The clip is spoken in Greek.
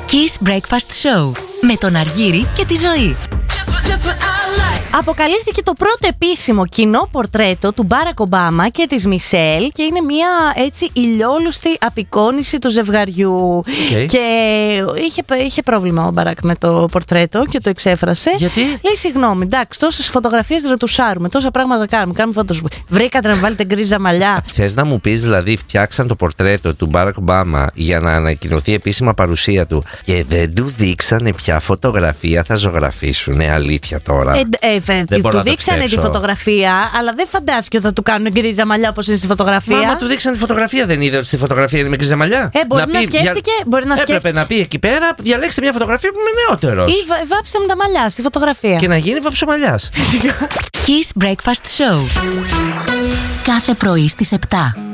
Kiss Breakfast Show με τον Αργύρη και τη Ζωή. Αποκαλύφθηκε το πρώτο επίσημο κοινό πορτρέτο του Μπάρακ Ομπάμα και της Μισελ και είναι μια έτσι ηλιόλουστη απεικόνιση του ζευγαριού. Και είχε πρόβλημα ο Μπάρακ με το πορτρέτο και το εξέφρασε. Γιατί? Λέει συγγνώμη, εντάξει, τόσες φωτογραφίες ρετουσάρουμε, τόσα πράγματα κάνουμε φωτος. Βρήκατε να βάλετε γκρίζα μαλλιά. Θες να μου πεις δηλαδή φτιάξαν το πορτρέτο του Μπάρακ Ομπάμα για να ανακοινωθεί επίσημα παρουσία του και δεν του δείξανε ποια φωτογραφία θα ζωγραφίσουνε? Αλήθεια τώρα? Του δείξανε τη φωτογραφία, αλλά δεν φαντάστηκε ότι θα του κάνουν γκρίζα μαλλιά όπως είναι στη φωτογραφία. Μα του δείξανε τη φωτογραφία, δεν είδε ότι στη φωτογραφία είναι με γκρίζα μαλλιά? Μπορεί να σκέφτηκε. Έπρεπε να πει εκεί πέρα, διαλέξτε μια φωτογραφία που είμαι νεότερος. Ή βάψτε μου τα μαλλιά στη φωτογραφία. Και να γίνει βαψομαλιάς. Kiss Breakfast Show. Κάθε πρωί στις 7.